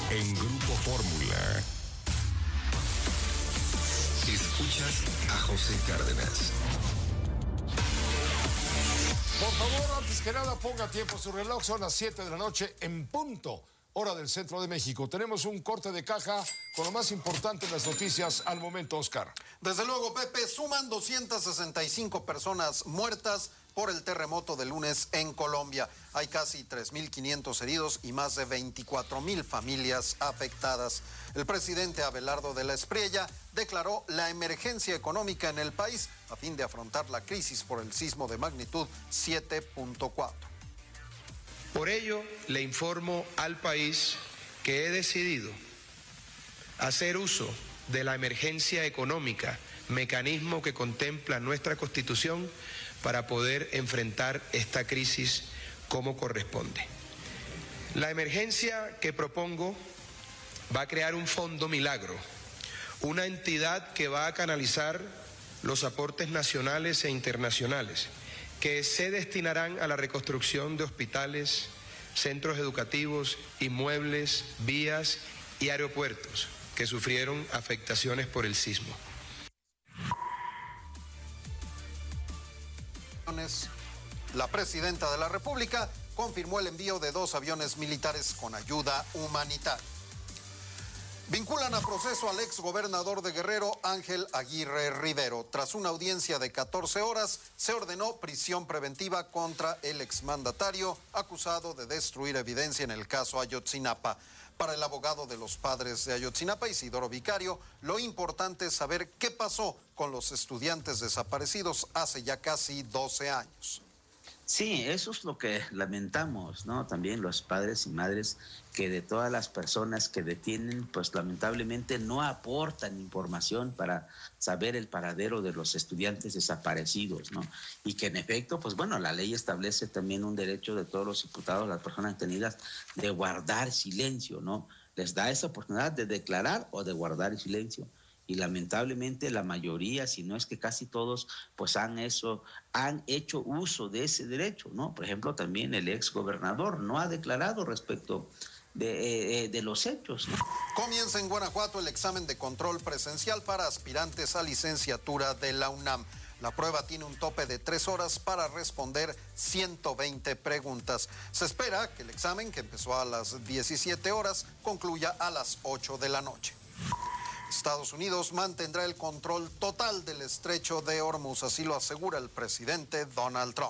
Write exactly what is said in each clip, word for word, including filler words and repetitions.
en Grupo Fórmula. Escuchas a José Cárdenas. Por favor, antes que nada, ponga tiempo su reloj. Son las siete de la noche en punto, hora del centro de México. Tenemos un corte de caja con lo más importante en las noticias al momento, Oscar. Desde luego, Pepe, suman doscientas sesenta y cinco personas muertas por el terremoto de lunes en Colombia. Hay casi tres mil quinientos heridos y más de veinticuatro mil familias afectadas. El presidente Abelardo de la Espriella declaró la emergencia económica en el país a fin de afrontar la crisis por el sismo de magnitud siete punto cuatro. Por ello, le informo al país que he decidido hacer uso de la emergencia económica, mecanismo que contempla nuestra Constitución, para poder enfrentar esta crisis como corresponde. La emergencia que propongo va a crear un fondo milagro, una entidad que va a canalizar los aportes nacionales e internacionales, que se destinarán a la reconstrucción de hospitales, centros educativos, inmuebles, vías y aeropuertos que sufrieron afectaciones por el sismo. La presidenta de la República confirmó el envío de dos aviones militares con ayuda humanitaria. Vinculan a proceso al exgobernador de Guerrero, Ángel Aguirre Rivero. Tras una audiencia de catorce horas, se ordenó prisión preventiva contra el exmandatario acusado de destruir evidencia en el caso Ayotzinapa. Para el abogado de los padres de Ayotzinapa, Isidoro Vicario, lo importante es saber qué pasó con los estudiantes desaparecidos hace ya casi doce años. Sí, eso es lo que lamentamos, ¿no? También los padres y madres que de todas las personas que detienen, pues lamentablemente no aportan información para saber el paradero de los estudiantes desaparecidos, ¿no? Y que en efecto, pues bueno, la ley establece también un derecho de todos los imputados, las personas detenidas, de guardar silencio, ¿no? Les da esa oportunidad de declarar o de guardar silencio. Y lamentablemente la mayoría, si no es que casi todos, pues han eso, han hecho uso de ese derecho, ¿no? Por ejemplo, también el ex gobernador no ha declarado respecto de, eh, de los hechos, ¿no? Comienza en Guanajuato el examen de control presencial para aspirantes a licenciatura de la UNAM. La prueba tiene un tope de tres horas para responder ciento veinte preguntas. Se espera que el examen, que empezó a las diecisiete horas, concluya a las ocho de la noche. Estados Unidos mantendrá el control total del estrecho de Hormuz, así lo asegura el presidente Donald Trump.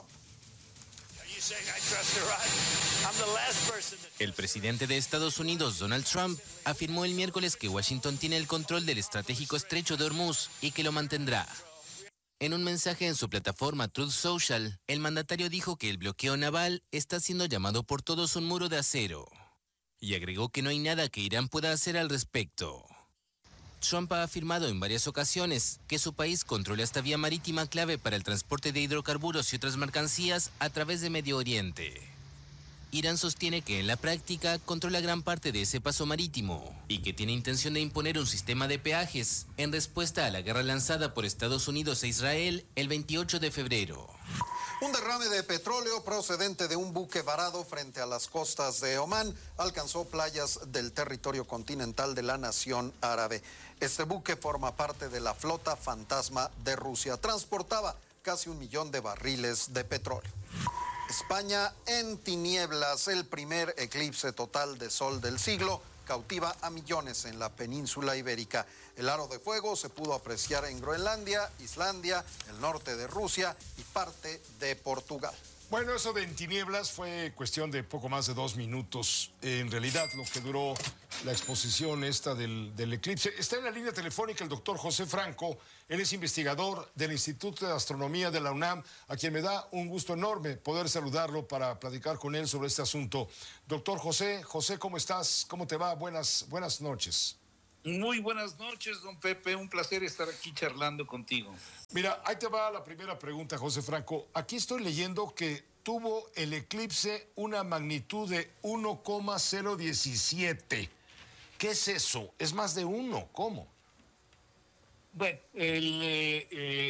El presidente de Estados Unidos, Donald Trump, afirmó el miércoles que Washington tiene el control del estratégico estrecho de Hormuz y que lo mantendrá. En un mensaje en su plataforma Truth Social, el mandatario dijo que el bloqueo naval está siendo llamado por todos un muro de acero y agregó que no hay nada que Irán pueda hacer al respecto. Trump ha afirmado en varias ocasiones que su país controla esta vía marítima clave para el transporte de hidrocarburos y otras mercancías a través de Medio Oriente. Irán sostiene que en la práctica controla gran parte de ese paso marítimo y que tiene intención de imponer un sistema de peajes en respuesta a la guerra lanzada por Estados Unidos e Israel el veintiocho de febrero. Un derrame de petróleo procedente de un buque varado frente a las costas de Omán alcanzó playas del territorio continental de la nación árabe. Este buque forma parte de la flota fantasma de Rusia. Transportaba casi un millón de barriles de petróleo. España en tinieblas. El primer eclipse total de sol del siglo cautiva a millones en la península ibérica. El aro de fuego se pudo apreciar en Groenlandia, Islandia, el norte de Rusia y parte de Portugal. Bueno, eso de en tinieblas fue cuestión de poco más de dos minutos. En realidad, lo que duró la exposición esta del, del eclipse. Está en la línea telefónica el doctor José Franco. Él es investigador del Instituto de Astronomía de la UNAM, a quien me da un gusto enorme poder saludarlo para platicar con él sobre este asunto. Doctor José, José, ¿cómo estás? ¿Cómo te va? Buenas, buenas noches. Muy buenas noches, don Pepe. Un placer estar aquí charlando contigo. Mira, ahí te va la primera pregunta, José Franco. Aquí estoy leyendo que tuvo el eclipse una magnitud de uno coma cero diecisiete. ¿Qué es eso? Es más de uno. ¿Cómo? Bueno, el... Eh, eh...